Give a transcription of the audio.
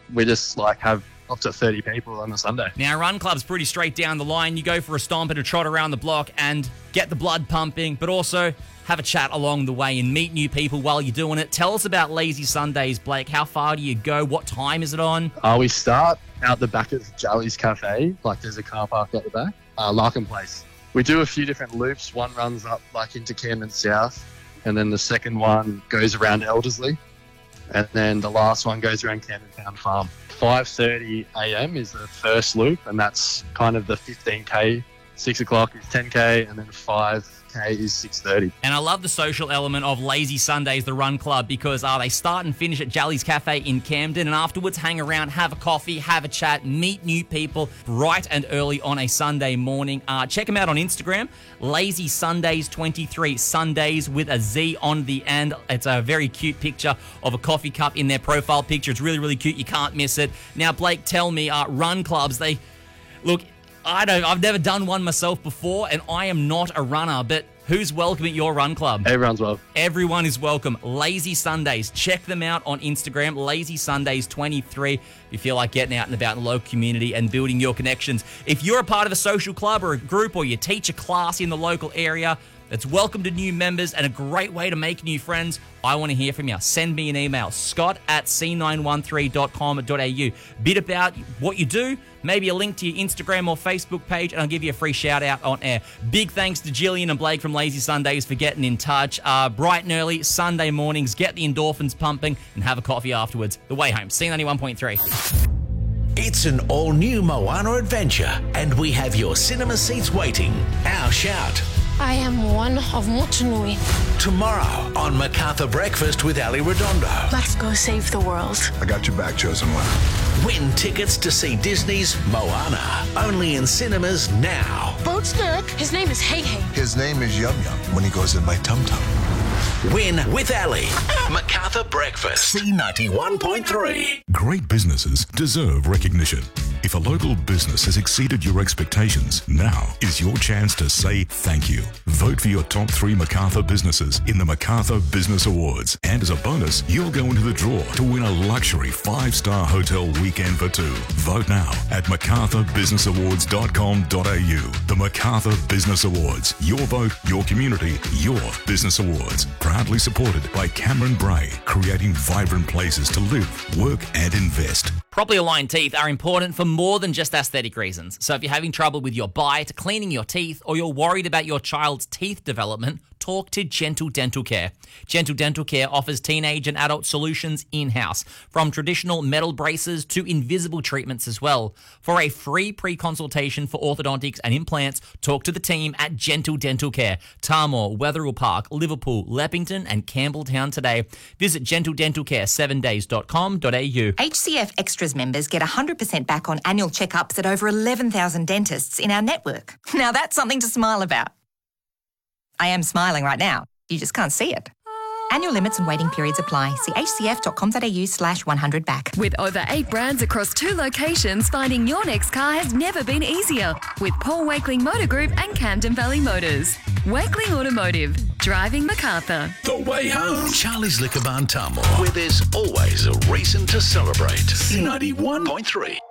we just like have up to 30 people on a Sunday. Now, Run Club's pretty straight down the line. You go for a stomp and a trot around the block and get the blood pumping, but also have a chat along the way and meet new people while you're doing it. Tell us about Lazy Sundays, Blake. How far do you go? What time is it on? We start out the back of Jally's Cafe, like there's a car park at the back, Larkin Place. We do a few different loops. One runs up like into Camden South, and then the second one goes around Elderslie, and then the last one goes around Camden Town Farm. 5:30 a.m. is the first loop, and that's kind of the 15K. 6 o'clock is 10K, and then 5K is 6:30. And I love the social element of Lazy Sundays, the Run Club, because they start and finish at Jally's Cafe in Camden, and afterwards hang around, have a coffee, have a chat, meet new people bright and early on a Sunday morning. Check them out on Instagram, Lazy Sundays 23, Sundays with a Z on the end. It's a very cute picture of a coffee cup in their profile picture. It's really, really cute. You can't miss it. Now, Blake, tell me, Run Clubs, look, I've never done one myself before, and I am not a runner, but who's welcome at your Run Club? Everyone's welcome. Everyone is welcome. Lazy Sundays. Check them out on Instagram, Lazy Sundays 23. If you feel like getting out and about in the local community and building your connections. If you're a part of a social club or a group, or you teach a class in the local area that's welcome to new members and a great way to make new friends, I want to hear from you. Send me an email, scott@c913.com.au. Bit about what you do, maybe a link to your Instagram or Facebook page, and I'll give you a free shout out on air. Big thanks to Jillian and Blake from Lazy Sundays for getting in touch. Bright and early Sunday mornings, get the endorphins pumping and have a coffee afterwards. The way home, C91.3. It's an all-new Moana adventure, and we have your cinema seats waiting. Our shout. I am one of Motunui. Tomorrow on MacArthur Breakfast with Ali Redondo. Let's go save the world. I got your back, Chosen One. Win tickets to see Disney's Moana. Only in cinemas now. Boat's Dirk. His name is Hey Hey. His name is Yum Yum when he goes in my tum-tum. Win with Ali. MacArthur Breakfast. C91.3. Great businesses deserve recognition. If a local business has exceeded your expectations, now is your chance to say thank you. Vote for your top 3 MacArthur businesses in the MacArthur Business Awards. And as a bonus, you'll go into the draw to win a luxury 5-star hotel weekend for 2. Vote now at macarthurbusinessawards.com.au. The MacArthur Business Awards. Your vote, your community, your business awards. Proudly supported by Cameron Bray, creating vibrant places to live, work and invest. Properly aligned teeth are important for more than just aesthetic reasons. So if you're having trouble with your bite, cleaning your teeth, or you're worried about your child's teeth development, talk to Gentle Dental Care. Gentle Dental Care offers teenage and adult solutions in-house, from traditional metal braces to invisible treatments as well. For a free pre-consultation for orthodontics and implants, talk to the team at Gentle Dental Care. Tarmore, Wetherill Park, Liverpool, Leppington and Campbelltown today. Visit gentledentalcare7days.com.au. HCF Extras members get 100% back on annual checkups at over 11,000 dentists in our network. Now that's something to smile about. I am smiling right now. You just can't see it. Annual limits and waiting periods apply. See hcf.com.au/100back. With over 8 brands across 2 locations, finding your next car has never been easier. With Paul Wakeling Motor Group and Camden Valley Motors. Wakeling Automotive. Driving MacArthur. The way home. Charlie's Liquor Barn Tarmore, where there's always a reason to celebrate. 91.3.